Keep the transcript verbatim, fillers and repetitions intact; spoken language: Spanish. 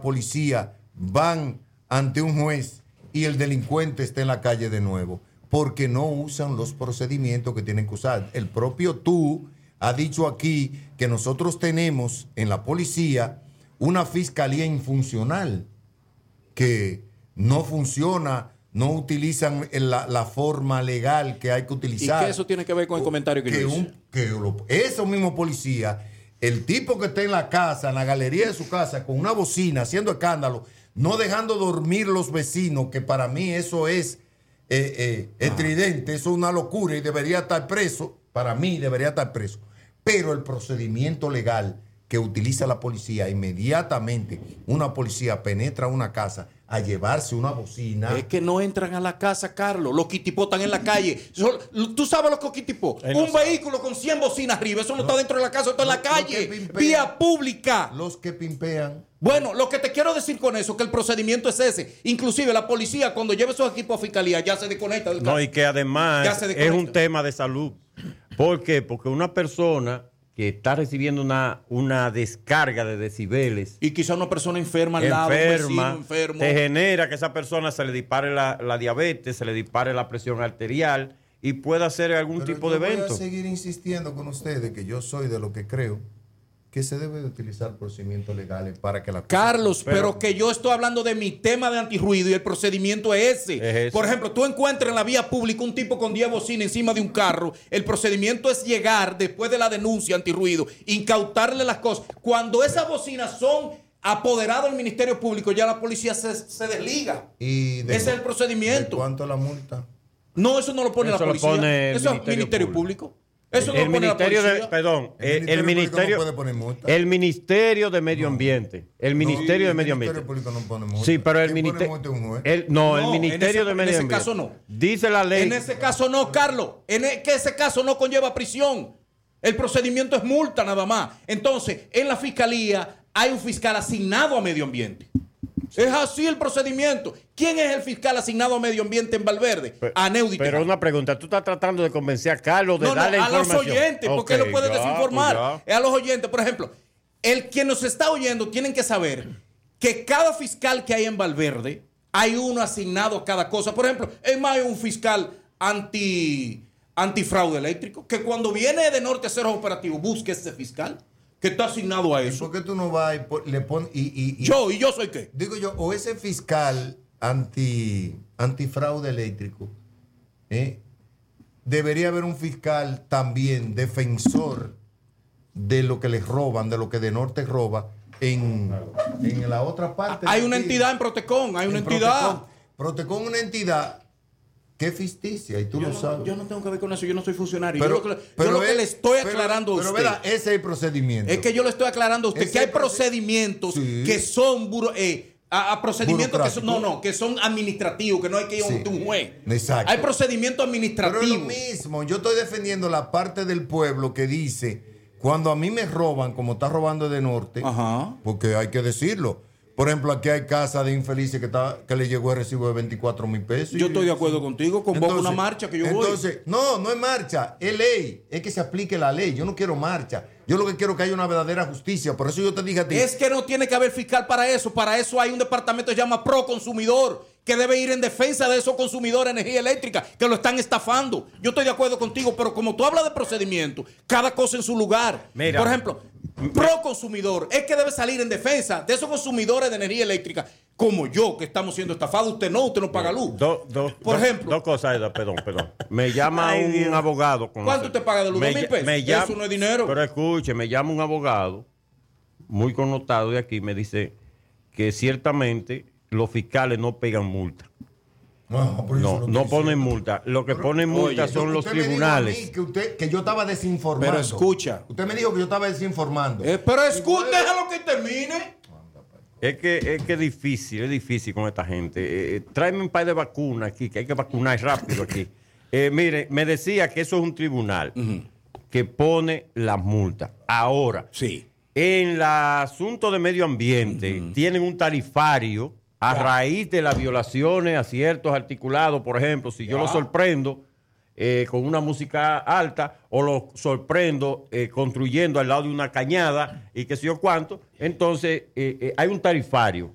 policía van ante un juez y el delincuente está en la calle de nuevo, porque no usan los procedimientos que tienen que usar. El propio tú ha dicho aquí que nosotros tenemos en la policía una fiscalía infuncional, que no funciona, no utilizan la, la forma legal que hay que utilizar. ¿Y qué eso tiene que ver con el comentario que, que yo hice? Un, que lo, esos mismos policías, el tipo que está en la casa, en la galería de su casa, con una bocina, haciendo escándalo, no dejando dormir los vecinos, que para mí eso es eh, eh, estridente, eso es una locura y debería estar preso, para mí debería estar preso. Pero el procedimiento legal que utiliza la policía, inmediatamente una policía penetra una casa a llevarse una bocina. Es que no entran a la casa, Carlos. Los quitipó están en la calle. ¿Tú sabes lo que quitipó? Un no vehículo con cien bocinas arriba. Eso no, no está dentro de la casa, está en la calle. Pimpean, vía pública. Los que pimpean. Bueno, lo que te quiero decir con eso es que el procedimiento es ese. Inclusive la policía, cuando lleve esos equipos a fiscalía, ya se desconecta del caso. No, y que además es un tema de salud. ¿Por qué? Porque una persona que está recibiendo una, una descarga de decibeles. Y quizá una persona enferma al lado, enferma, un vecino enfermo. Te genera que esa persona se le dispare la, la diabetes, se le dispare la presión arterial y pueda hacer algún Pero tipo de evento. Voy a seguir insistiendo con ustedes que yo soy de lo que creo que se debe de utilizar procedimientos legales para que la cosa... Carlos, pero, pero que yo estoy hablando de mi tema de antirruido y el procedimiento es ese. Es ese. Por ejemplo, tú encuentras en la vía pública un tipo con diez bocinas encima de un carro. El procedimiento es llegar después de la denuncia antirruido, incautarle las cosas. Cuando esas bocinas son apoderadas del Ministerio Público, ya la policía se, se desliga. ¿Y de ese es el procedimiento. ¿De cuánto la multa? No, eso no lo pone eso la policía. Lo pone el eso Ministerio es Ministerio Público. Público. Eso el, no ministerio pone la de, perdón, el, el ministerio, ministerio no puede poner multa. El Ministerio de Medio Ambiente, el Ministerio no, de Medio el Ambiente. Ministerio Público no pone multa. Sí, pero el Ministerio, no, no, el Ministerio ese, de Medio Ambiente. En ese Ambiente. caso no. Dice la ley. En ese caso no, Carlos. En e, que ese caso no conlleva prisión. El procedimiento es multa nada más. Entonces, en la fiscalía hay un fiscal asignado a Medio Ambiente. Sí. Es así el procedimiento. ¿Quién es el fiscal asignado a Medio Ambiente en Valverde? Pero, a Neudi. Pero una pregunta, tú estás tratando de convencer a Carlos de no, darle no, a información. A los oyentes, porque okay, él lo puede ya, desinformar. Pues es a los oyentes. Por ejemplo, el quien nos está oyendo tienen que saber que cada fiscal que hay en Valverde, hay uno asignado a cada cosa. Por ejemplo, es más, hay un fiscal anti, antifraude eléctrico, que cuando viene de norte a cero operativo, busque ese fiscal que está asignado a eso. ¿Por qué tú no vas y le pones... Y, y, y, yo, ¿y yo soy qué? Digo yo, o ese fiscal anti, antifraude eléctrico, ¿eh? debería haber un fiscal también defensor de lo que les roban, de lo que de norte roba, en, en la otra parte. Hay una entidad en Protecon, hay una entidad. Protecon es una entidad que es ficticia y tú yo lo no, sabes. Yo no tengo que ver con eso, yo no soy funcionario. Pero, yo lo que, pero yo lo que es, le estoy pero, aclarando a pero, usted. Pero ese es el procedimiento. Es que yo le estoy aclarando a usted ese que hay procedimientos sí. que son buro, eh, a, a procedimientos que son, no, no, que son administrativos, que no hay que ir a sí. un juez. Exacto. Hay procedimientos administrativos. Pero es lo mismo, yo estoy defendiendo la parte del pueblo que dice, cuando a mí me roban, como está robando de norte, ajá. porque hay que decirlo. Por ejemplo, aquí hay casa de infelices que, está, que le llegó el recibo de veinticuatro mil pesos. Yo estoy de acuerdo contigo, convoco entonces, una marcha que yo voy. Entonces, no, no es marcha, es ley, es que se aplique la ley. Yo no quiero marcha, yo lo que quiero es que haya una verdadera justicia. Por eso yo te dije a ti. Es que no tiene que haber fiscal para eso, para eso hay un departamento que se llama Pro Consumidor, que debe ir en defensa de esos consumidores de energía eléctrica que lo están estafando. Yo estoy de acuerdo contigo, pero como tú hablas de procedimiento, cada cosa en su lugar. Mira. Por ejemplo, Pro Consumidor es que debe salir en defensa de esos consumidores de energía eléctrica, como yo, que estamos siendo estafados. Usted no, usted no paga luz. Do, do, Por do, ejemplo. Dos cosas, perdón, perdón. Me llama Ay, un Dios. abogado. Con ¿Cuánto usted paga de luz? ¿Dos mil pesos? Me llama, eso no es dinero. Pero escuche, me llama un abogado muy connotado de aquí, me dice que ciertamente los fiscales no pegan multa. No, no, no ponen multa. Lo que pero, ponen multa oye, son los tribunales. Me dijo a mí que, usted, que yo estaba desinformando. Pero escucha. Usted me dijo que yo estaba desinformando. Eh, pero escucha, déjalo que termine. Es que es que es difícil, es difícil con esta gente. Eh, tráeme un par de vacunas aquí, que hay que vacunar rápido aquí. Eh, mire, me decía que eso es un tribunal uh-huh. que pone las multas. Ahora, sí. en el asunto de medio ambiente, uh-huh. tienen un tarifario a ya. raíz de las violaciones a ciertos articulados. Por ejemplo, si ya. yo lo sorprendo eh, con una música alta o lo sorprendo eh, construyendo al lado de una cañada y qué sé yo cuánto, entonces eh, eh, hay un tarifario